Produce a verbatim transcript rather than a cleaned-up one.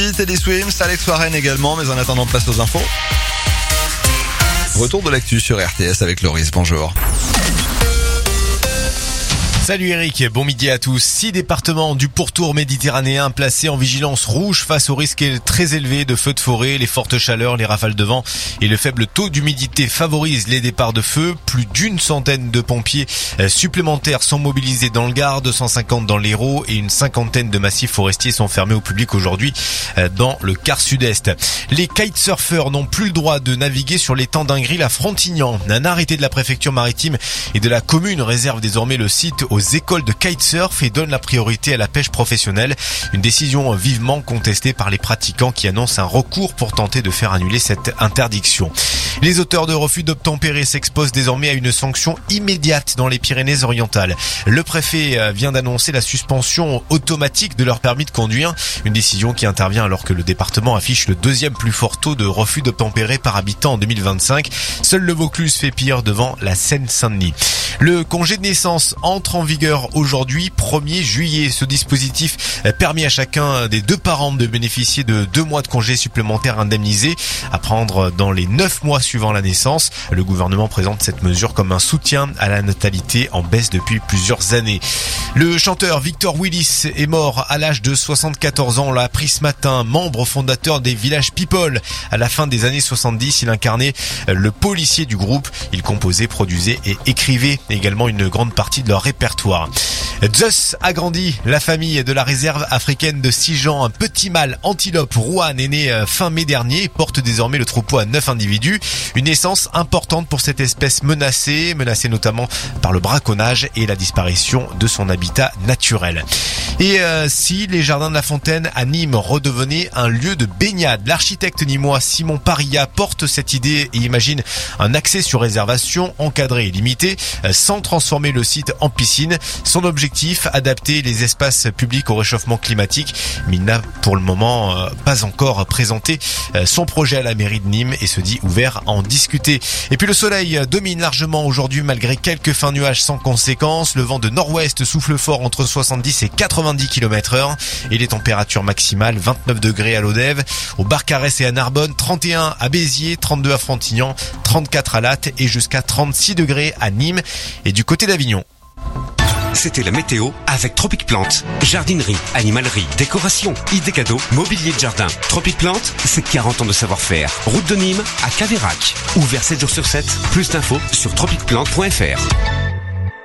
Teddy Swims, Alex Warren également, mais en attendant, place aux infos. Retour de l'actu sur R T S avec Loris, bonjour. Salut Eric, bon midi à tous. Six départements du pourtour méditerranéen placés en vigilance rouge face au risque très élevé de feux de forêt. Les fortes chaleurs, les rafales de vent et le faible taux d'humidité favorisent les départs de feu. Plus d'une centaine de pompiers supplémentaires sont mobilisés dans le Gard, deux cent cinquante dans l'Hérault et une cinquantaine de massifs forestiers sont fermés au public aujourd'hui dans le quart sud-est. Les kitesurfers n'ont plus le droit de naviguer sur l'étang d'Ingrill à Frontignan. Un arrêté de la préfecture maritime et de la commune réserve désormais le site aux écoles de kitesurf et donne la priorité à la pêche professionnelle. Une décision vivement contestée par les pratiquants qui annoncent un recours pour tenter de faire annuler cette interdiction. Les auteurs de refus d'obtempérer s'exposent désormais à une sanction immédiate dans les Pyrénées-Orientales. Le préfet vient d'annoncer la suspension automatique de leur permis de conduire, une décision qui intervient alors que le département affiche le deuxième plus fort taux de refus d'obtempérer par habitant en deux mille vingt-cinq. Seul le Vaucluse fait pire devant la Seine-Saint-Denis. Le congé de naissance entre en vigueur aujourd'hui, premier juillet. Ce dispositif permet à chacun des deux parents de bénéficier de deux mois de congé supplémentaires indemnisés à prendre dans les neuf mois suivant la naissance. Le gouvernement présente cette mesure comme un soutien à la natalité en baisse depuis plusieurs années. Le chanteur Victor Willis est mort à l'âge de soixante-quatorze ans. On l'a appris ce matin, membre fondateur des Village People. À la fin des années soixante-dix, il incarnait le policier du groupe. Il composait, produisait et écrivait également une grande partie de leur répertoire. Zeus a grandi. La famille de la réserve africaine de Sijan, un petit mâle antilope Rouen est né fin mai dernier et porte désormais le troupeau à neuf individus. Une naissance importante pour cette espèce menacée, menacée notamment par le braconnage et la disparition de son habitat naturel. Et euh, si les jardins de la Fontaine à Nîmes redevenaient un lieu de baignade, l'architecte nîmois Simon Paria porte cette idée et imagine un accès sur réservation encadré et limité, sans transformer le site en piscine. Son objectif, adapter les espaces publics au réchauffement climatique, mais il n'a pour le moment euh, pas encore présenté euh, son projet à la mairie de Nîmes et se dit ouvert à en discuter. Et puis le soleil domine largement aujourd'hui malgré quelques fins nuages sans conséquence. Le vent de nord-ouest souffle fort entre soixante-dix et quatre-vingt-dix kilomètres heure et les températures maximales vingt-neuf degrés à Lodève, au Barcarès et à Narbonne, trente et un à Béziers, trente-deux à Frontignan, trente-quatre à Latte et jusqu'à trente-six degrés à Nîmes et du côté d'Avignon. C'était la météo avec Tropic Plante. Jardinerie, animalerie, décoration, idées cadeaux, mobilier de jardin. Tropic Plante, c'est quarante ans de savoir-faire. Route de Nîmes à Caveyrac. Ouvert sept jours sur sept. Plus d'infos sur tropic plante point f r.